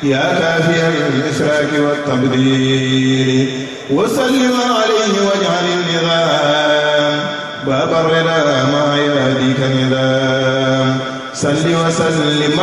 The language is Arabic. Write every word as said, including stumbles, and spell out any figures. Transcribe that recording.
يا كافي الإشراك والتبديل وسلم عليه واجعل النظام باب الرضا ما يهديك نظام صل وسلم